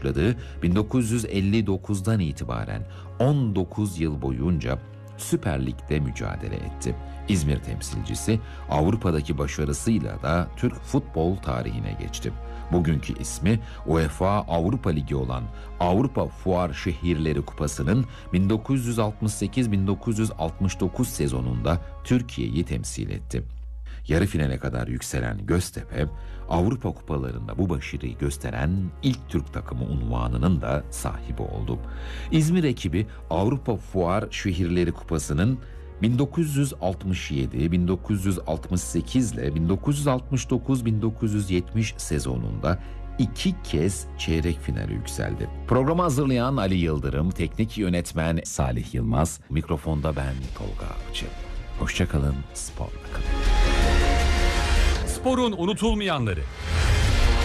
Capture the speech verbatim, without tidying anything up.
başladığı bin dokuz yüz elli dokuzdan itibaren on dokuz yıl boyunca Süper Lig'de mücadele etti. İzmir temsilcisi Avrupa'daki başarısıyla da Türk futbol tarihine geçti. Bugünkü ismi UEFA Avrupa Ligi olan Avrupa Fuar Şehirleri Kupası'nın bin dokuz yüz altmış sekiz bin dokuz yüz altmış dokuz sezonunda Türkiye'yi temsil etti. Yarı finale kadar yükselen Göztepe, Avrupa kupalarında bu başarıyı gösteren ilk Türk takımı unvanının da sahibi oldu. İzmir ekibi Avrupa Fuar Şehirleri Kupası'nın bin dokuz yüz altmış yedi bin dokuz yüz altmış sekiz ile bin dokuz yüz altmış dokuz bin dokuz yüz yetmiş sezonunda iki kez çeyrek finale yükseldi. Programı hazırlayan Ali Yıldırım, teknik yönetmen Salih Yılmaz, mikrofonda ben Tolga Avcı. Hoşçakalın, sporla kalın. Sporun unutulmayanları.